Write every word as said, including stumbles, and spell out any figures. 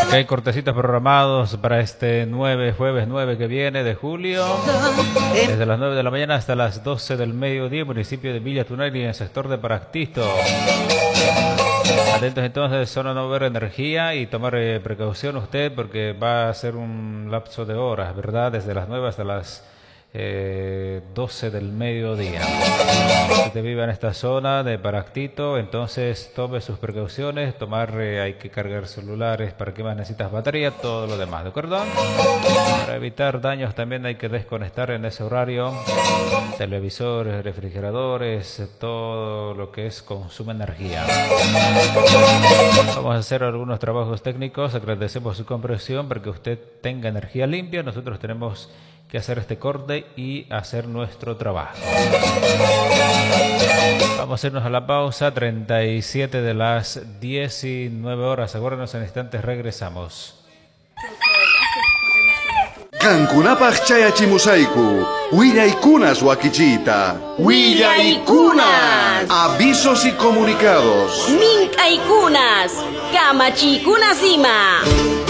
Acá hay cortecitos programados para este nueve, jueves nueve que viene de julio, desde las nueve de la mañana hasta las doce del mediodía, municipio de Villa Tunari, en el sector de Paractisto. Atentos entonces, solo no ver energía y tomar eh, precaución usted, porque va a ser un lapso de horas, ¿verdad? Desde las nueve hasta las eh, doce del mediodía. Si usted vive en esta zona de Paractito, entonces tome sus precauciones, tomar, eh, hay que cargar celulares, para que más necesitas batería, todo lo demás, ¿de acuerdo? Para evitar daños también hay que desconectar en ese horario televisores, refrigeradores, todo lo que es consume energía. Vamos a hacer algunos trabajos técnicos, agradecemos su comprensión para que usted tenga energía limpia. Nosotros tenemos que hacer este corte y hacer nuestro trabajo. Vamos a irnos a la pausa, treinta y siete de las diecinueve horas. Aguárdenos en instantes, regresamos. Cankunapaq chayachimusayku, willaykunas wakichita. ¡Willaykunas! Avisos y comunicados. ¡Mink'aykunas! ¡Kamachikunas ima!